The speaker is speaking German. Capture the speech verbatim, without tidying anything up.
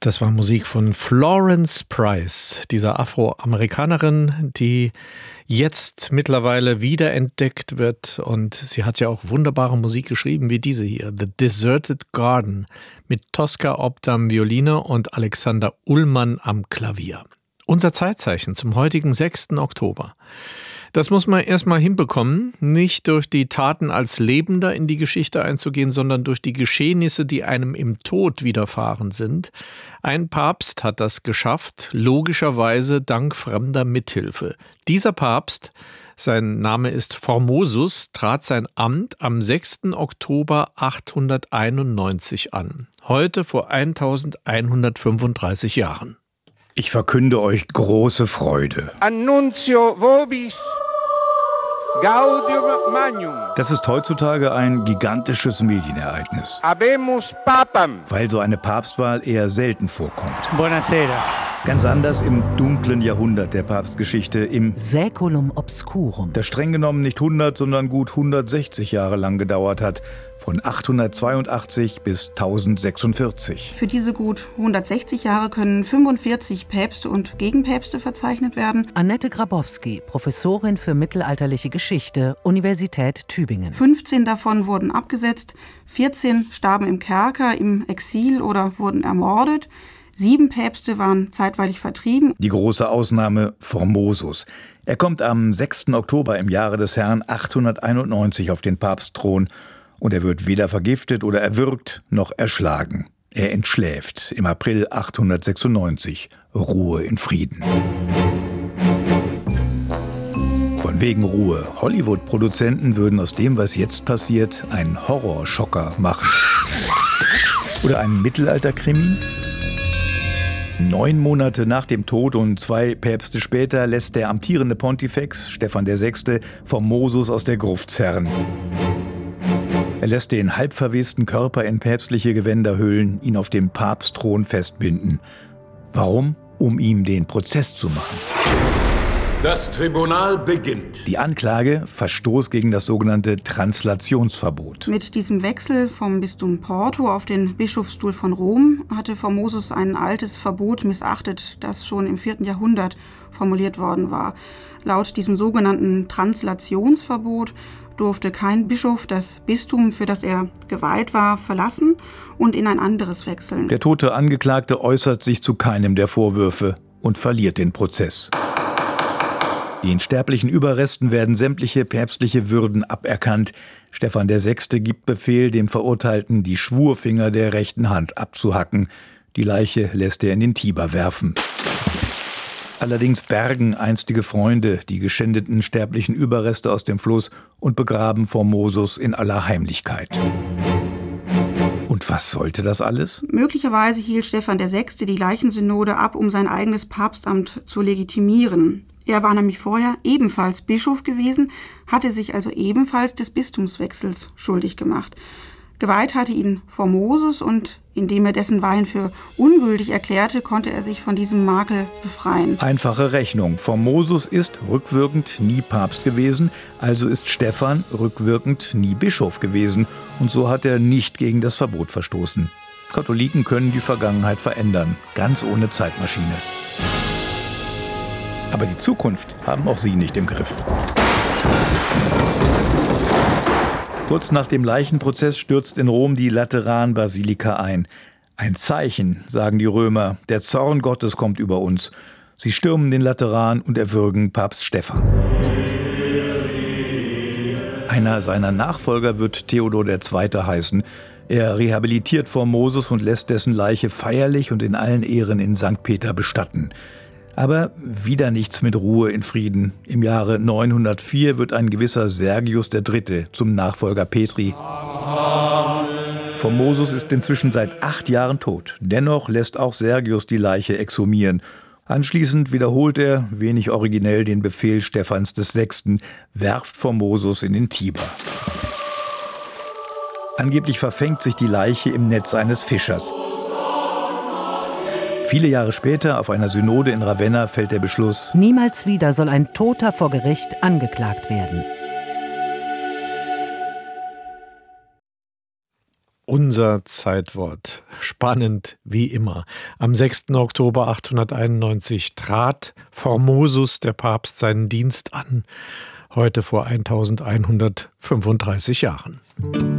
Das war Musik von Florence Price, dieser Afroamerikanerin, die jetzt mittlerweile wiederentdeckt wird. Und sie hat ja auch wunderbare Musik geschrieben, wie diese hier, The Deserted Garden, mit Tosca Obt am Violine und Alexander Ullmann am Klavier. Unser Zeitzeichen zum heutigen sechsten Oktober. Das muss man erstmal hinbekommen, nicht durch die Taten als Lebender in die Geschichte einzugehen, sondern durch die Geschehnisse, die einem im Tod widerfahren sind. Ein Papst hat das geschafft, logischerweise dank fremder Mithilfe. Dieser Papst, sein Name ist Formosus, trat sein Amt am sechsten Oktober achthunderteinundneunzig an. Heute vor eintausendeinhundertfünfunddreißig Jahren. Ich verkünde euch große Freude. Annuncio vobis gaudium magnum. Das ist heutzutage ein gigantisches Medienereignis, Habemus papam. weil so eine Papstwahl eher selten vorkommt. Buonasera. Ganz anders im dunklen Jahrhundert der Papstgeschichte, im Saeculum obscurum. das streng genommen nicht hundert, sondern gut hundertsechzig Jahre lang gedauert hat, von achthundertzweiundachtzig bis tausendsechsundvierzig. Für diese gut hundertsechzig Jahre können fünfundvierzig Päpste und Gegenpäpste verzeichnet werden. Annette Grabowski, Professorin für mittelalterliche Geschichte, Universität Tübingen. fünfzehn davon wurden abgesetzt, vierzehn starben im Kerker, im Exil oder wurden ermordet. Sieben Päpste waren zeitweilig vertrieben. Die große Ausnahme Formosus. Er kommt am sechsten Oktober im Jahre des Herrn achthunderteinundneunzig auf den Papstthron und er wird weder vergiftet oder erwürgt noch erschlagen. Er entschläft im April achthundertsechsundneunzig. Ruhe in Frieden. Von wegen Ruhe. Hollywood-Produzenten würden aus dem, was jetzt passiert, einen Horrorschocker machen. Oder einen Mittelalterkrimi? Neun Monate nach dem Tod und zwei Päpste später lässt der amtierende Pontifex, Stephan der Sechste, Formosus aus der Gruft zerren. Er lässt den halbverwesten Körper in päpstliche Gewänder hüllen, ihn auf dem Papstthron festbinden. Warum? Um ihm den Prozess zu machen. Das Tribunal beginnt. Die Anklage: Verstoß gegen das sogenannte Translationsverbot. Mit diesem Wechsel vom Bistum Porto auf den Bischofsstuhl von Rom hatte Formosus ein altes Verbot missachtet, das schon im vierten Jahrhundert formuliert worden war. Laut diesem sogenannten Translationsverbot durfte kein Bischof das Bistum, für das er geweiht war, verlassen und in ein anderes wechseln. Der tote Angeklagte äußert sich zu keinem der Vorwürfe und verliert den Prozess. Den sterblichen Überresten werden sämtliche päpstliche Würden aberkannt. Stephan der Sechste gibt Befehl, dem Verurteilten die Schwurfinger der rechten Hand abzuhacken. Die Leiche lässt er in den Tiber werfen. Allerdings bergen einstige Freunde die geschändeten sterblichen Überreste aus dem Fluss und begraben Formosus in aller Heimlichkeit. Und was sollte das alles? Möglicherweise hielt Stephan der Sechste die Leichensynode ab, um sein eigenes Papstamt zu legitimieren. Er war nämlich vorher ebenfalls Bischof gewesen, hatte sich also ebenfalls des Bistumswechsels schuldig gemacht. Geweiht hatte ihn Formosus und indem er dessen Weihen für ungültig erklärte, konnte er sich von diesem Makel befreien. Einfache Rechnung. Formosus ist rückwirkend nie Papst gewesen, also ist Stephan rückwirkend nie Bischof gewesen. Und so hat er nicht gegen das Verbot verstoßen. Katholiken können die Vergangenheit verändern, ganz ohne Zeitmaschine. Aber die Zukunft haben auch sie nicht im Griff. Kurz nach dem Leichenprozess stürzt in Rom die Lateranbasilika ein. Ein Zeichen, sagen die Römer, der Zorn Gottes kommt über uns. Sie stürmen den Lateran und erwürgen Papst Stephan. Einer seiner Nachfolger wird Theodor der Zweite heißen. Er rehabilitiert Formosus und lässt dessen Leiche feierlich und in allen Ehren in Sankt Peter bestatten. Aber wieder nichts mit Ruhe in Frieden. Im Jahre neunhundertvier wird ein gewisser Sergius der Dritte zum Nachfolger Petri. Formosus ist inzwischen seit acht Jahren tot. Dennoch lässt auch Sergius die Leiche exhumieren. Anschließend wiederholt er, wenig originell, den Befehl Stephans des Sechsten, werft Formosus in den Tiber. Angeblich verfängt sich die Leiche im Netz eines Fischers. Viele Jahre später, auf einer Synode in Ravenna, fällt der Beschluss: Niemals wieder soll ein Toter vor Gericht angeklagt werden. unser Zeitwort. Spannend wie immer. Am sechsten Oktober achthunderteinundneunzig trat Formosus, der Papst, seinen Dienst an. Heute vor eintausendeinhundertfünfunddreißig Jahren.